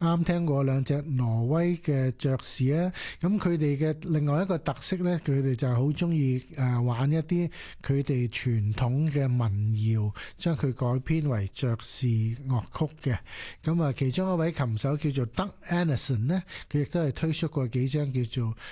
啱聽過兩隻挪威嘅爵士啊，咁佢哋嘅另外一個特色呢，佢哋就好中意玩一啲佢哋傳統嘅民謠，將佢改編為爵士樂曲嘅。咁啊，其中一位琴手叫做 Doug Anderson 呢，佢亦都係推出過幾張叫做